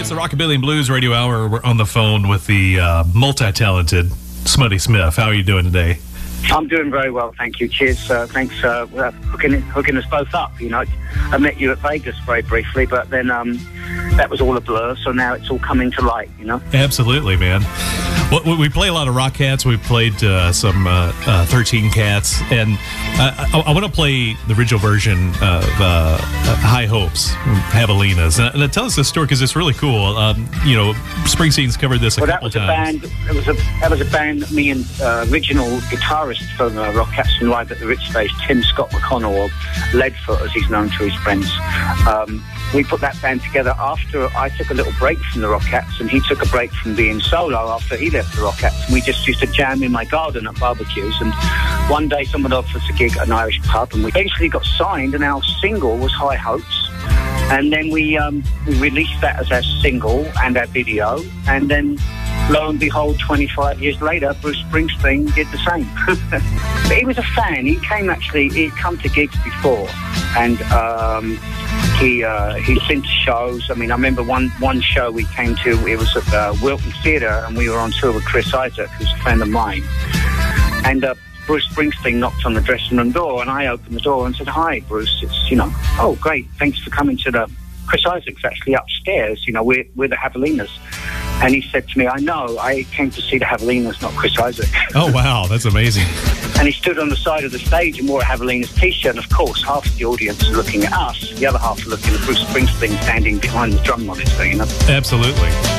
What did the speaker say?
It's the Rockabilly and Blues Radio Hour. We're on the phone with the multi-talented Smutty Smith. How are you doing today? I'm doing very well, thank you. Cheers. Thanks for hooking us both up. You know, I met you at Vegas very briefly, but then that was all a blur, so now it's all coming to light, you know? Absolutely, man. Well, we play a lot of Rock Cats. We've played some 13 Cats, and I want to play the original version of High Hopes, Javelinas. And tell us this story, because it's really cool. You know, Springsteen's covered this a couple times. That was a band that me and original guitarist from Rock Cats and Live at the Ritz Stage, Tim Scott McConnell, or Leadfoot as he's known to his friends. We put that band together after I took a little break from the Rock Cats, and he took a break from being solo after he left the Rock Cats. And we just used to jam in my garden at barbecues, and one day someone offered us a gig at an Irish pub, and we eventually got signed, and our single was High Hopes. And then we released that as our single and our video, and then lo and behold, 25 years later, Bruce Springsteen did the same. But he was a fan. He'd come to gigs before, and he'd been to shows. I mean, I remember one show we came to, it was at Wilton Theatre, and we were on tour with Chris Isaak, who's a friend of mine. And Bruce Springsteen knocked on the dressing room door, and I opened the door and said, "Hi, Bruce, it's, you know, oh, great, thanks for coming to the..." Chris Isaak's actually upstairs, you know, we're the Javelinas. And he said to me, "I know, I came to see the Javelinas, not Chris Isaak." Oh, wow, that's amazing. And he stood on the side of the stage and wore a Javelinas t-shirt, and of course, half of the audience is looking at us, the other half are looking at Bruce Springsteen standing behind the drum monitor, you know? Absolutely.